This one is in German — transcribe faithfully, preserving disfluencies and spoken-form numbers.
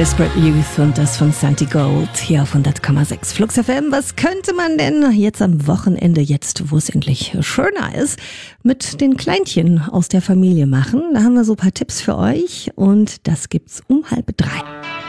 Desperate Youth und das von Santi Gold hier auf hundert Komma sechs Flux F M. Was könnte man denn jetzt am Wochenende, jetzt wo es endlich schöner ist, mit den Kleintchen aus der Familie machen? Da haben wir so ein paar Tipps für euch und das gibt's um halb drei.